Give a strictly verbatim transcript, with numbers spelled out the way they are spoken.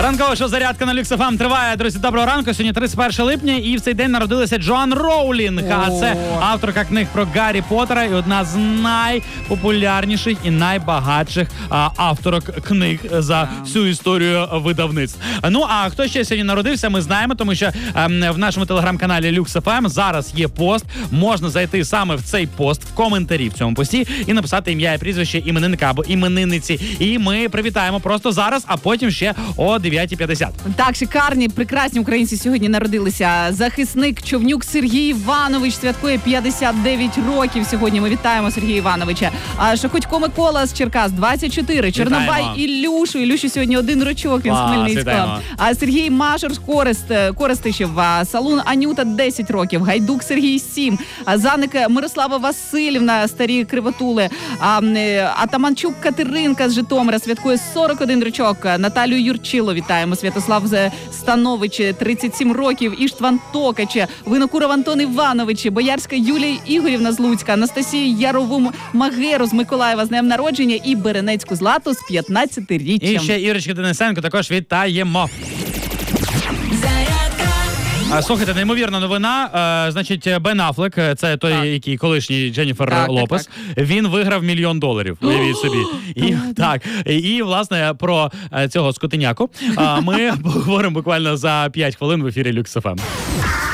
Ранкова шоу «Зарядка» на Люкс еф ем триває. Друзі, доброго ранку. Сьогодні тридцять перше липня, і в цей день народилася Джоан Роулінг. А це авторка книг про Гаррі Поттера і одна з найпопулярніших і найбагатших а, авторок книг за всю історію видавництв. Ну, а хто ще сьогодні народився, ми знаємо, тому що а, в нашому телеграм-каналі Люкс еф ем зараз є пост. Можна зайти саме в цей пост, в коментарі в цьому пості і написати ім'я і прізвище іменинника або іменинниці. І ми привітаємо просто зараз, а потім ще о дев'ятій п'ятдесят. Так, шикарні, прекрасні українці сьогодні народилися. Захисник Човнюк Сергій Іванович святкує п'ятдесят дев'ять років. Сьогодні ми вітаємо Сергія Івановича. А Шахудько Микола з Черкас двадцять чотири. Чорнобай Ілюшу. Ілюші сьогодні один рочок, він з Хмельницького. А Сергій Машер з Корест, Корестишів. Салун Анюта десять років. Гайдук Сергій сім. Заник Мирослава Васильівна, старі Кривотули. А, Атаманчук Катеринка з Житомира святкує сорок один рочок. Наталію Юрчило вітаємо. Святослав Станович тридцять сім років. Іштван Токач. Винокуров Антон Іванович. Боярська Юлія Ігорівна з Луцька. Анастасію Ярову Магеру з Миколаєва з днем народження і Беренецьку Злату з п'ятнадцятиріччям. І ще Ірочки Денисенко також вітаємо. А, слухайте, неймовірна новина. А, значить, Бен Аффлек, це той, так. який колишній Дженніфер так, Лопес, так, так. він виграв мільйон доларів. Уявіть собі. І, так, і, власне, про цього скотиняку а, ми поговоримо буквально за п'ять хвилин в ефірі Люкс еф ем.